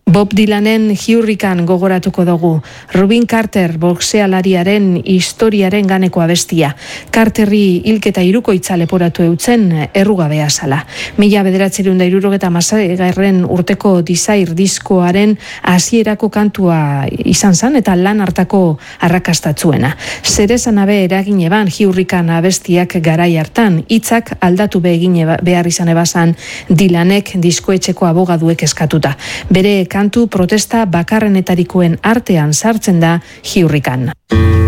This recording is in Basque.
Bob Dylanen Hurricane gogoratuko dugu. Rubin Carter boxealariaren historiaren ganeko abestia. Carterri hilketa hirukoitza leporatu eutzen errugabea zala. 1976 urteko Desire diskoaren hasierako kantua izan zen eta lan hartako arrakastatzuena. Zerezan abe eragin eban Hurricane abestiak garai hartan, hitzak aldatu behar izan ebazan Dylanek diskoetxeko abogaduek eskatuta. Bere kantu protesta bakarrenetarikoen artean sartzen da Hurricane.